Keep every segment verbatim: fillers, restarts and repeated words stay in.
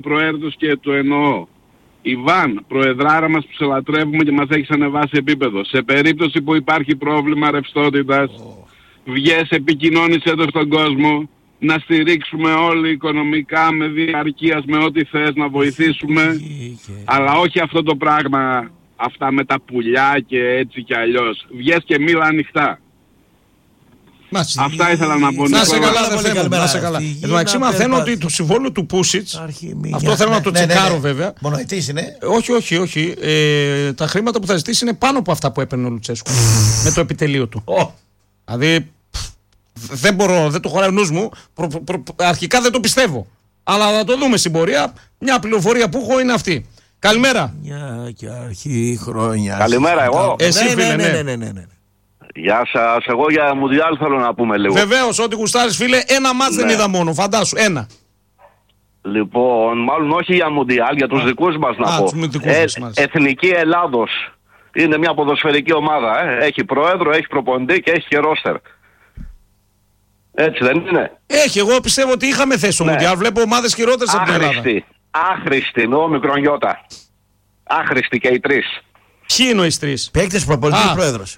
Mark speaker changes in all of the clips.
Speaker 1: προέρτος και το εννοώ. Ιβάν, προεδράρα μας που σε λατρεύουμε και μας έχεις ανεβάσει επίπεδο. Σε περίπτωση που υπάρχει πρόβλημα ρευστότητας, oh. βγες, επικοινώνησέ το στον κόσμο, να στηρίξουμε όλοι οικονομικά, με διαρκείας, με ό,τι θες, να βοηθήσουμε, αλλά όχι αυτό το πράγμα, αυτά με τα πουλιά και έτσι κι αλλιώς. Βγες και μίλα ανοιχτά.
Speaker 2: Μάτσι.
Speaker 1: Αυτά ήθελα να πω.
Speaker 2: Να σε καλά, δεν να σε καλά. Εν τω μεταξύ μαθαίνω ότι το συμβόλαιο του Πούσιτς, αυτό θέλω να το τσεκάρω βέβαια.
Speaker 3: Μονοετής είναι.
Speaker 2: Όχι, όχι, όχι. Ε, τα χρήματα που θα ζητήσει είναι πάνω από αυτά που έπαιρνε ο Λουτσέσκου με το επιτελείο του. Δηλαδή δεν μπορώ, δεν το χωράει ο νους μου. Προ, προ, προ, αρχικά δεν το πιστεύω. Αλλά θα το δούμε στην πορεία. Μια πληροφορία που έχω είναι αυτή. Καλημέρα.
Speaker 3: Μια και αρχή χρόνια.
Speaker 4: Καλημέρα, εγώ.
Speaker 2: Εσύ,
Speaker 3: ναι,
Speaker 2: φίλε,
Speaker 3: ναι,
Speaker 2: ναι.
Speaker 3: ναι, ναι, ναι, ναι.
Speaker 4: Γεια σας, εγώ για Μουντιάλ θέλω να πούμε λίγο.
Speaker 2: Βεβαίως, ό,τι γουστάρεις, φίλε, ένα μάτς ναι. δεν είδα μόνο, φαντάσου, ένα.
Speaker 4: Λοιπόν, μάλλον όχι για Μουντιάλ, για τους δικούς μας να
Speaker 2: Α,
Speaker 4: πω.
Speaker 2: τους δικούς
Speaker 4: ε,
Speaker 2: μας.
Speaker 4: Εθνική Ελλάδος είναι μια ποδοσφαιρική ομάδα. Ε. Έχει πρόεδρο, έχει προπονητή και έχει και ρόστερ. Έτσι δεν είναι?
Speaker 2: Έχει, εγώ πιστεύω ότι είχαμε θέση στο ναι. Μουντιάλ. Βλέπω ομάδες χειρότερες από την Ελλάδα.
Speaker 4: Άχρηστη, άχρηστη, νο μικρονιώτα. Άχρηστη και οι τρεις.
Speaker 2: Ποιοι είναι οι τρεις?
Speaker 3: Παίκτες, προπονητής, πρόεδρος.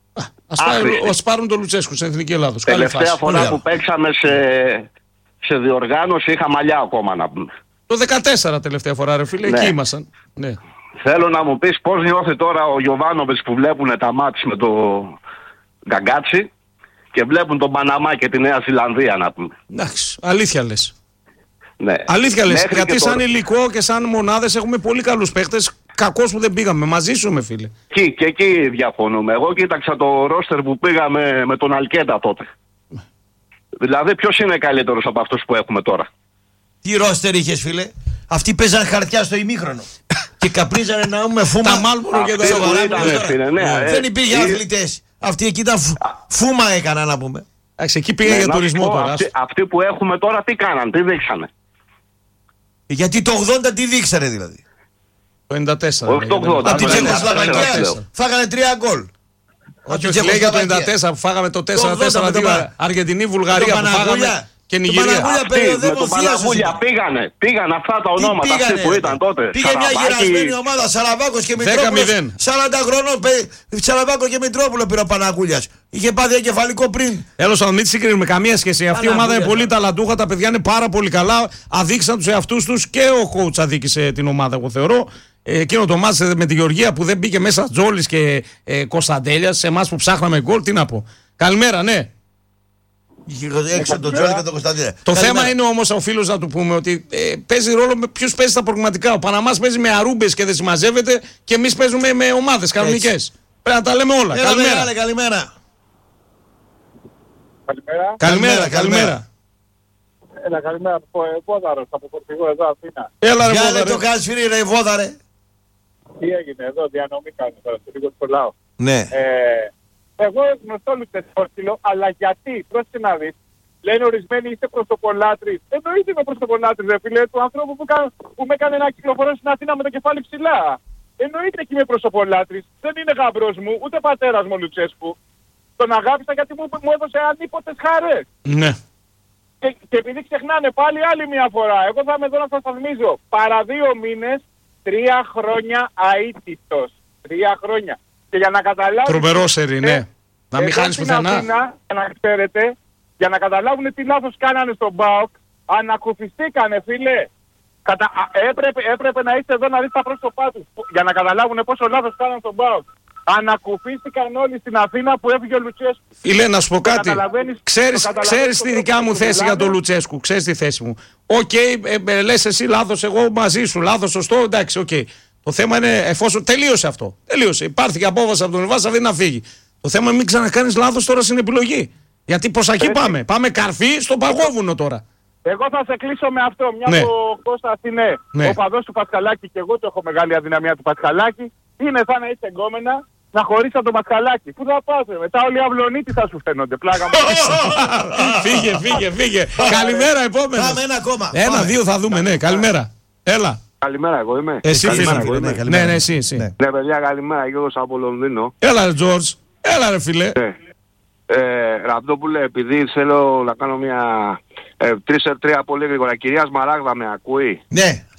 Speaker 2: Ας πάρουν τον Λουτσέσκου στην Εθνική Ελλάδος.
Speaker 4: Τελευταία φορά που παίξαμε σε, σε διοργάνωση είχα μαλλιά ακόμα να πούμε.
Speaker 2: Το δεκατέσσερα τελευταία φορά ρε φίλε,
Speaker 4: ναι.
Speaker 2: εκεί ήμασταν. Ναι.
Speaker 4: Θέλω να μου πεις πώς νιώθει τώρα ο Γιοβάνοβιτς που βλέπουν τα μάτς με το Γκαγκάτσι και βλέπουν τον Παναμά και τη Νέα Ζηλανδία να πούμε.
Speaker 2: Εντάξει, αλήθεια λες.
Speaker 4: Ναι.
Speaker 2: Αλήθεια λες,
Speaker 4: Μέχρι
Speaker 2: γιατί
Speaker 4: και
Speaker 2: σαν
Speaker 4: τώρα...
Speaker 2: υλικό και σαν μονάδες έχουμε πολύ καλούς παίχτες. Κακός που δεν πήγαμε, μαζί σου με φίλε.
Speaker 4: Και, και εκεί διαφωνούμε. Εγώ κοίταξα το ρόστερ που πήγαμε με τον Αλκέντα τότε. Δηλαδή ποιος είναι καλύτερος από αυτούς που έχουμε τώρα?
Speaker 3: Τι ρόστερ είχες φίλε? Αυτοί παίζαν χαρτιά στο ημίχρονο. Και καπνίζανε να έχουμε φούμα.
Speaker 2: Τα Μάλμπορο και τα
Speaker 3: Σοβαρά. Δεν υπήρχε αθλητές. Αυτοί εκεί ήταν φούμα έκαναν να πούμε.
Speaker 2: Εντάξει, εκεί πήγα για τουρισμό τώρα.
Speaker 4: Αυτοί που έχουμε τώρα τι κάναν, τι δείξανε?
Speaker 3: Γιατί το ογδόντα τι δείξανε δηλαδή?
Speaker 2: Το ενενήντα τέσσερα.
Speaker 4: Όχι το ογδόντα.
Speaker 3: Από την Τσεχοσλοβακία φάγανε τρία γκολ.
Speaker 2: Όχι, όχι, λέει για το ενενήντα τέσσερα που φάγαμε το τέσσερα τέσσερα δύο Αργεντινή, Βουλγαρία που φάγαμε και Νιγηρία.
Speaker 4: Με τον Παναγούλια πήγανε, πήγαν αυτά τα ονόματα αυτοί που ήταν τότε.
Speaker 3: Πήγε μια γυρασμένη ομάδα, Σαραβάκος και Μητρόπουλος. σαράντα χρονών, Σαραβάκο και Μητρόπουλο πήρε ο Παναγούλιας. Είχε πάθει εγκεφαλικό πριν.
Speaker 2: Έλος, αλλά μην τη συγκρίνουμε καμία σχέση. Αυτή η ομάδα είναι πολύ ταλαντούχα, τα παιδιά είναι πάρα πολύ καλά. Αδείξαν τους εαυτούς τους και ο coach αδίκησε την ομάδα, εγώ θεωρώ. Εκείνο το μάτς με τη Γεωργία που δεν μπήκε μέσα Τζόλης και ε, Κωνσταντέλιας, σε εμάς που ψάχναμε γκολ, τι να πω. Καλημέρα, ναι.
Speaker 3: Έξω τον Τζόλη και τον Κωνσταντέλια.
Speaker 2: Το θέμα είναι όμως, ο φίλος να του πούμε, ότι ε, παίζει ρόλο με ποιος παίζει στα προγραμματικά. Ο Παναμάς παίζει με αρούμπες και δεν συμμαζεύεται και εμείς παίζουμε με ομάδες κανονικές. Πρέπει να τα λέμε όλα.
Speaker 3: Έλα,
Speaker 2: καλημέρα.
Speaker 3: Μεγάλε, καλημέρα.
Speaker 1: Καλημέρα.
Speaker 2: Καλημέρα, καλημέρα.
Speaker 1: Έλα, καλημέρα. Βόδαρος από Πορτιγό, εδώ Αθήνα.
Speaker 2: Έλα ρε
Speaker 3: Για
Speaker 2: Βόδαρε.
Speaker 3: δεν το κάνεις φίλοι ρε Βόδαρε.
Speaker 1: Τι έγινε εδώ, διανομή κάνω τώρα, στο λίγο σχολάω.
Speaker 3: Ναι.
Speaker 1: Ε, εγώ γνωστό Λουτσέσκου, αλλά γιατί, πρόσεχε να δεις, λένε ορισμένοι είστε προσωπολάτρης. Εννοείται είμαι προσωπολάτρης ρε φίλε, του ανθρώπου που, κα, που με έκανε να κυκλοφορώ στην Αθήνα με το κεφάλι ψηλά. Εννοείται και είμαι προσωπολάτρης. Δεν είναι γαμπρός μου, ούτε πατέρας μου Λουτσέσκου. Τον αγάπησα γιατί μου, μου έδωσε ανίποτες χαρές.
Speaker 2: Ναι.
Speaker 1: Και, και επειδή ξεχνάνε πάλι άλλη μια φορά, εγώ θα είμαι εδώ να σας θυμίζω. Παρά δύο μήνες, τρία χρόνια αίτητος. Τρία χρόνια. Και για να καταλάβετε...
Speaker 2: Τρομερό σερί, ναι.
Speaker 1: Ε,
Speaker 2: να μην χάνεις πουθενά.
Speaker 1: Για να ξέρετε, για να καταλάβουν τι λάθος κάνανε στον ΠΑΟΚ, ανακουφιστήκανε φίλε. Κατα... Έπρεπε, έπρεπε να είστε εδώ να δείτε τα πρόσωπά τους. Για να καταλάβουν πόσο λάθος κάνανε στον ΠΑΟΚ. Ανακουφίστηκαν όλοι στην Αθήνα που έφυγε ο Λουτσέσκου.
Speaker 2: Φίλε, να σου πω κάτι. Ξέρεις, ξέρεις τη δικιά μου θέση για τον Λουτσέσκου. Ξέρεις τη θέση μου. Οκ, okay, ε, ε, λες εσύ λάθος, εγώ μαζί σου. Λάθος, σωστό, εντάξει, οκ. Okay. Το θέμα είναι εφόσον τελείωσε αυτό. Τελείωσε. Υπάρχει απόφαση από τον Βάσα δεν να φύγει. Το θέμα είναι μην ξανακάνεις λάθος τώρα στην επιλογή. Γιατί προς εκεί πάμε. Πάμε καρφί στο παγόβουνο τώρα.
Speaker 1: Εγώ θα σε κλείσω με αυτό. Μια
Speaker 2: ναι.
Speaker 1: που ο Κώστας είναι ναι. ο παδός του Πασχαλάκη και εγώ το έχω μεγάλη αδυναμία του Πασχαλάκη. Είναι σαν να είσαι εγκόμενα να χωρίς τον Πασχαλάκη. Πού θα πάτε, μετά όλοι οι αυλονίτοι θα σου φαίνονται. Πλάκα μου.
Speaker 2: Φύγε, φύγε, φύγε. Καλημέρα, επόμενο.
Speaker 3: Πάμε ένα ακόμα.
Speaker 2: Ένα, δύο θα δούμε, ναι. Καλημέρα. Έλα.
Speaker 4: Καλημέρα, εγώ είμαι.
Speaker 2: Εσύ,
Speaker 3: καλημέρα,
Speaker 2: φίλε.
Speaker 3: φίλε, ναι,
Speaker 2: καλημέρα. Ναι, ναι, εσύ, εσύ.
Speaker 4: Ναι, ναι παιδιά, καλημέρα, Γιώργος από Λονδίνο.
Speaker 2: Έλα, ρε Τζόρτζ. Έλα, ρε φίλε.
Speaker 4: Ναι.
Speaker 5: Ε, Ραπτόπουλε, επειδή θέλω να κάνω μια ε, τρία σε τρία πολύ γρήγορα. Κυρία Σμαράγδα, με ακούει?
Speaker 3: Ναι,